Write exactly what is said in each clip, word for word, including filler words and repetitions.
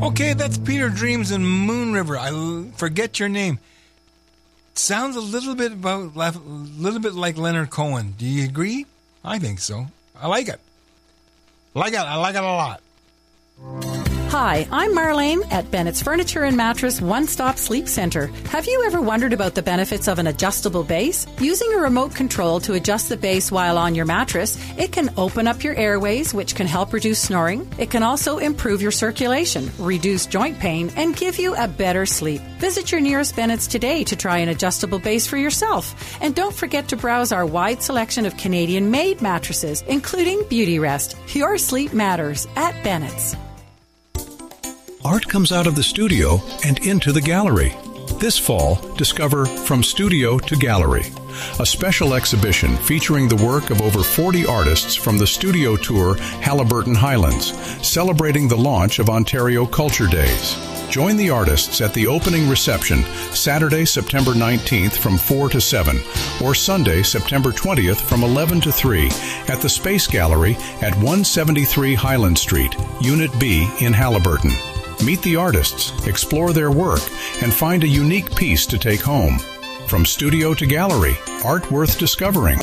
Okay, that's Peter Dreams and Moon River. I l- forget your name. Sounds a little bit about, a little bit like Leonard Cohen. Do you agree? I think so. I like it. I like it. I like it a lot. Hi, I'm Marlene at Bennett's Furniture and Mattress One Stop Sleep Center. Have you ever wondered about the benefits of an adjustable base? Using a remote control to adjust the base while on your mattress, it can open up your airways, which can help reduce snoring. It can also improve your circulation, reduce joint pain, and give you a better sleep. Visit your nearest Bennett's today to try an adjustable base for yourself. And don't forget to browse our wide selection of Canadian-made mattresses, including Beauty Rest. Your sleep matters at Bennett's. Art comes out of the studio and into the gallery. This fall, discover From Studio to Gallery, a special exhibition featuring the work of over forty artists from the studio tour Haliburton Highlands, celebrating the launch of Ontario Culture Days. Join the artists at the opening reception Saturday, September nineteenth from four to seven, or Sunday, September twentieth from eleven to three at the Space Gallery at one seventy-three Highland Street, Unit B in Haliburton. Meet the artists, explore their work, and find a unique piece to take home. From studio to gallery, art worth discovering.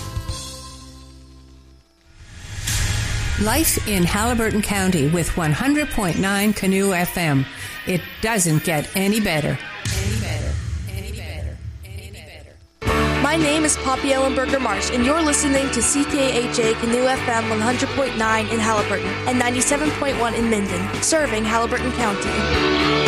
Life in Haliburton County with one hundred point nine Canoe F M. It doesn't get any better. Any better. Any better. Any better. My name is Poppy Ellenberger Marsh, and you're listening to C K H A Canoe F M one hundred point nine in Haliburton and ninety-seven point one in Minden, serving Haliburton County.